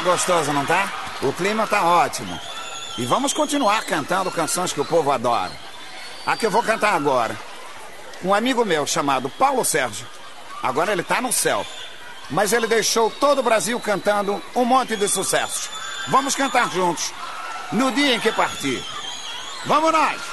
gostoso, não tá? O clima tá ótimo. E vamos continuar cantando canções que o povo adora. A que eu vou cantar agora. Um amigo meu chamado Paulo Sérgio. Agora ele tá no céu. Mas ele deixou todo o Brasil cantando um monte de sucessos. Vamos cantar juntos. No dia em que partir. Vamos nós!